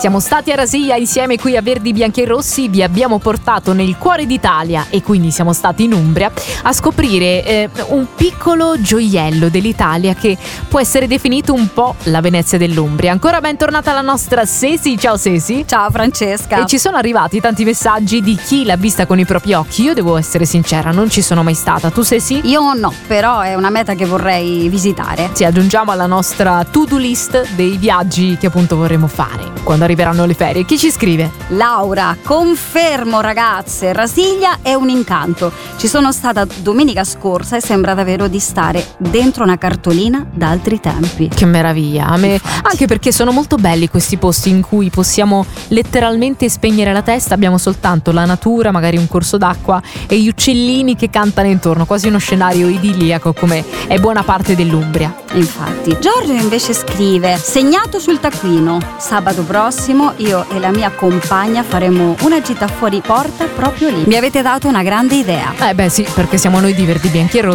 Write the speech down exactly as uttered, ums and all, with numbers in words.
Siamo stati a Rasiglia insieme qui a Verdi, Bianchi e Rossi, vi abbiamo portato nel cuore d'Italia e quindi siamo stati in Umbria a scoprire eh, un piccolo gioiello dell'Italia che può essere definito un po' la Venezia dell'Umbria. Ancora bentornata la nostra Sesi, ciao Sesi. Ciao Francesca. E ci sono arrivati tanti messaggi di chi l'ha vista con i propri occhi. Io devo essere sincera, non ci sono mai stata. Tu Sesi? Io no, però è una meta che vorrei visitare. Ci aggiungiamo alla nostra to-do list dei viaggi che appunto vorremmo fare quando arriveranno le ferie. Chi ci scrive? Laura, confermo ragazze, Rasiglia è un incanto. Ci sono stata domenica scorsa e sembra davvero di stare dentro una cartolina da altri tempi. Che meraviglia, a me, anche perché sono molto belli questi posti in cui possiamo letteralmente spegnere la testa, abbiamo soltanto la natura, magari un corso d'acqua e gli uccellini che cantano intorno, quasi uno scenario idilliaco come è buona parte dell'Umbria. Infatti. Giorgio invece scrive: segnato sul taccuino, sabato prossimo io e la mia compagna faremo una gita fuori porta proprio lì. Mi avete dato una grande idea. Eh beh sì, perché siamo noi di Verdi, Bianchi e Rossi.